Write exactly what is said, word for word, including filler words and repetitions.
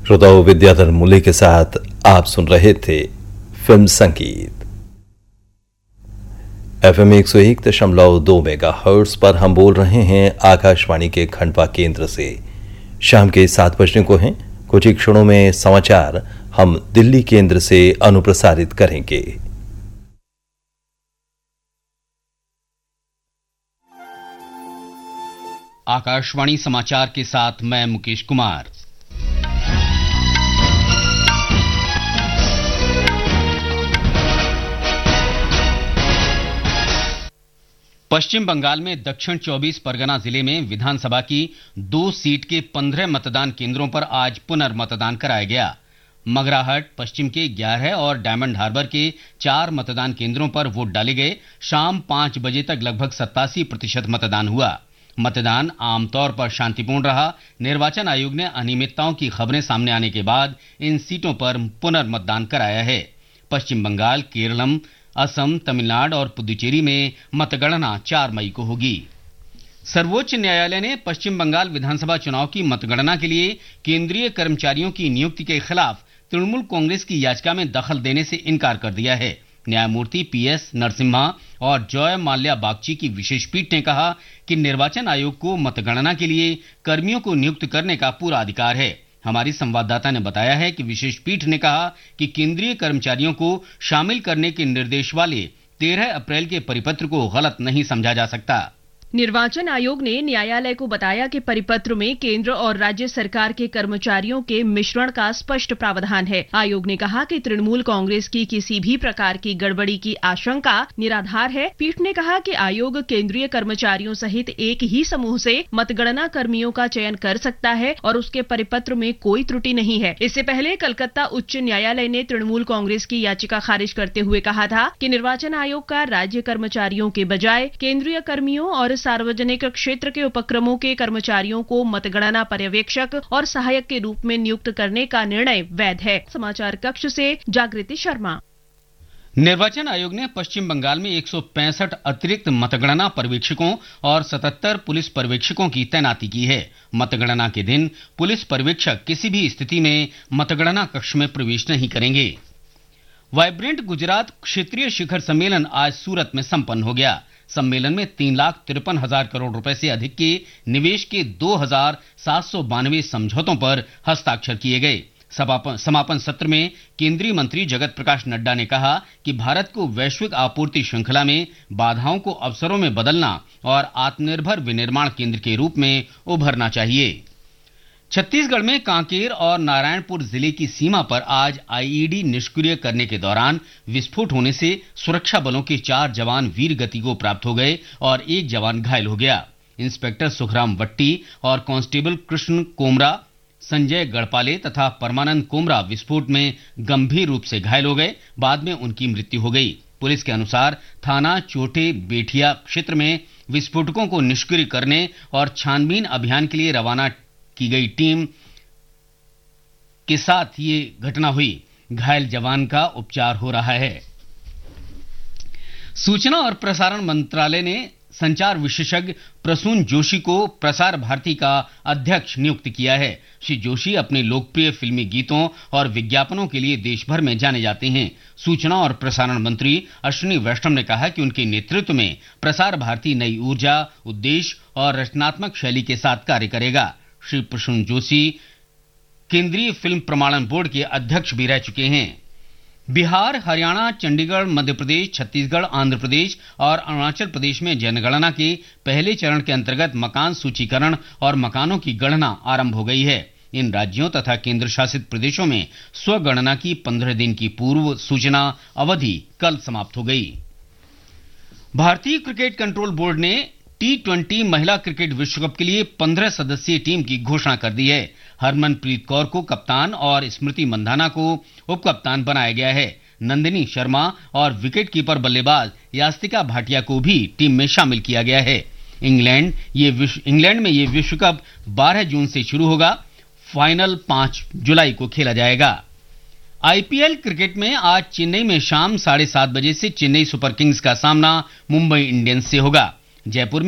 श्रोताओं, विद्याधर मूल्य के साथ आप सुन रहे थे फिल्म संगीत। एफएम एक सौ एक दशमलव दो मेगा हर्ट्ज पर हम बोल रहे हैं आकाशवाणी के खंडवा केंद्र से। शाम के सात बजने को हैं। कुछ ही क्षणों में समाचार हम दिल्ली केंद्र से अनुप्रसारित करेंगे। आकाशवाणी समाचार के साथ मैं मुकेश कुमार। पश्चिम बंगाल में दक्षिण चौबीस परगना जिले में विधानसभा की दो सीट के पंद्रह मतदान केंद्रों पर आज पुनर्मतदान कराया गया। मगराहट पश्चिम के ग्यारह और डायमंड हार्बर के चार मतदान केंद्रों पर वोट डाले गए। शाम पांच बजे तक लगभग सत्तासी प्रतिशत मतदान हुआ। मतदान आमतौर पर शांतिपूर्ण रहा। निर्वाचन आयोग ने अनियमितताओं की खबरें सामने आने के बाद इन सीटों पर पुनर्मतदान कराया है। पश्चिम बंगाल, केरलम, असम, तमिलनाडु और पुदुचेरी में मतगणना चार मई को होगी। सर्वोच्च न्यायालय ने पश्चिम बंगाल विधानसभा चुनाव की मतगणना के लिए केंद्रीय कर्मचारियों की नियुक्ति के खिलाफ तृणमूल कांग्रेस की याचिका में दखल देने से इनकार कर दिया है। न्यायमूर्ति पी एस नरसिम्हा और जॉय माल्या बागची की विशेष पीठ ने कहा कि निर्वाचन आयोग को मतगणना के लिए कर्मियों को नियुक्त करने का पूरा अधिकार है। हमारी संवाददाता ने बताया है कि विशेष पीठ ने कहा कि केंद्रीय कर्मचारियों को शामिल करने के निर्देश वाले तेरह अप्रैल के परिपत्र को गलत नहीं समझा जा सकता। निर्वाचन आयोग ने न्यायालय को बताया कि परिपत्र में केंद्र और राज्य सरकार के कर्मचारियों के मिश्रण का स्पष्ट प्रावधान है। आयोग ने कहा कि तृणमूल कांग्रेस की किसी भी प्रकार की गड़बड़ी की आशंका निराधार है। पीठ ने कहा कि आयोग केंद्रीय कर्मचारियों सहित एक ही समूह से मतगणना कर्मियों का चयन कर सकता है और उसके परिपत्र में कोई त्रुटि नहीं है। इससे पहले कलकत्ता उच्च न्यायालय ने तृणमूल कांग्रेस की याचिका खारिज करते हुए कहा था कि निर्वाचन आयोग का राज्य कर्मचारियों के बजाय केंद्रीय कर्मियों और सार्वजनिक क्षेत्र के उपक्रमों के कर्मचारियों को मतगणना पर्यवेक्षक और सहायक के रूप में नियुक्त करने का निर्णय वैध है। समाचार कक्ष से जागृति शर्मा। निर्वाचन आयोग ने पश्चिम बंगाल में एक सौ पैंसठ अतिरिक्त मतगणना पर्यवेक्षकों और सतहत्तर पुलिस पर्यवेक्षकों की तैनाती की है। मतगणना के दिन पुलिस पर्यवेक्षक किसी भी स्थिति में मतगणना कक्ष में प्रवेश नहीं करेंगे। वाइब्रेंट गुजरात क्षेत्रीय शिखर सम्मेलन आज सूरत में संपन्न हो गया। सम्मेलन में तीन लाख तिरपन हजार करोड़ रुपए से अधिक के निवेश के दो हजार सात सौ बानवे समझौतों पर हस्ताक्षर किए गए। समापन सत्र में केंद्रीय मंत्री जगत प्रकाश नड्डा ने कहा कि भारत को वैश्विक आपूर्ति श्रृंखला में बाधाओं को अवसरों में बदलना और आत्मनिर्भर विनिर्माण केंद्र के रूप में उभरना चाहिए। छत्तीसगढ़ में कांकेर और नारायणपुर जिले की सीमा पर आज आईईडी निष्क्रिय करने के दौरान विस्फोट होने से सुरक्षा बलों के चार जवान वीर गति को प्राप्त हो गए और एक जवान घायल हो गया। इंस्पेक्टर सुखराम वट्टी और कांस्टेबल कृष्ण कोमरा, संजय गढ़पाले तथा परमानंद कोमरा विस्फोट में गंभीर रूप से घायल हो गए। बाद में उनकी मृत्यु हो गई। पुलिस के अनुसार थाना चोटे बेठिया क्षेत्र में विस्फोटकों को निष्क्रिय करने और छानबीन अभियान के लिए रवाना की गई टीम के साथ ये घटना हुई। घायल जवान का उपचार हो रहा है। सूचना और प्रसारण मंत्रालय ने संचार विशेषज्ञ प्रसून जोशी को प्रसार भारती का अध्यक्ष नियुक्त किया है। श्री जोशी अपने लोकप्रिय फिल्मी गीतों और विज्ञापनों के लिए देश भर में जाने जाते हैं। सूचना और प्रसारण मंत्री अश्विनी वैष्णव ने कहा कि उनके नेतृत्व में प्रसार भारती नई ऊर्जा, उद्देश्य और रचनात्मक शैली के साथ कार्य करेगा। श्री प्रसून जोशी केंद्रीय फिल्म प्रमाणन बोर्ड के अध्यक्ष भी रह चुके हैं। बिहार, हरियाणा, चंडीगढ़, मध्य प्रदेश, छत्तीसगढ़, आंध्र प्रदेश और अरुणाचल प्रदेश में जनगणना के पहले चरण के अंतर्गत मकान सूचीकरण और मकानों की गणना आरंभ हो गई है। इन राज्यों तथा केंद्र शासित प्रदेशों में स्वगणना की पंद्रह दिन की पूर्व सूचना अवधि कल समाप्त हो गई। भारतीय क्रिकेट कंट्रोल बोर्ड ने टी ट्वेंटी महिला क्रिकेट विश्व कप के लिए पंद्रह सदस्यीय टीम की घोषणा कर दी है। हरमनप्रीत कौर को कप्तान और स्मृति मंधाना को उप कप्तान बनाया गया है। नंदिनी शर्मा और विकेट कीपर बल्लेबाज यास्तिका भाटिया को भी टीम में शामिल किया गया है। इंग्लैंड ये विश्व इंग्लैंड में ये विश्व कप बारह जून से शुरू होगा। फाइनल पांच जुलाई को खेला जाएगा। आईपीएल क्रिकेट में आज चेन्नई में शाम साढ़े सात बजे से चेन्नई सुपर किंग्स का सामना मुंबई इंडियंस से होगा। जयपुर में